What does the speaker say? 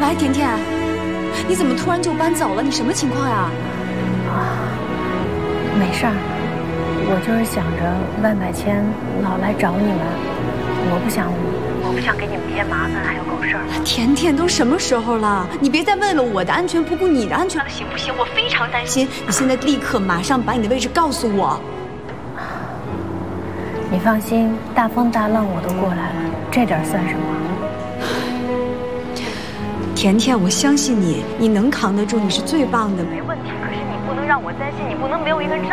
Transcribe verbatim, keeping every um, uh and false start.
喂，甜甜，你怎么突然就搬走了？你什么情况呀？ 啊，没事儿，我就是想着万百千老来找你们，我不想，我不想给你们添麻烦，还有狗事儿。 甜甜，都什么时候了？你别再为了我的安全不顾你的安全了，行不行？我非常担心。你现在立刻马上把你的位置告诉我。 你放心，大风大浪我都过来了，这点算什么？ 甜甜，我相信你，你能扛得住，你是最棒的， 没问题。可是你不能让我担心，你不能没有一个人照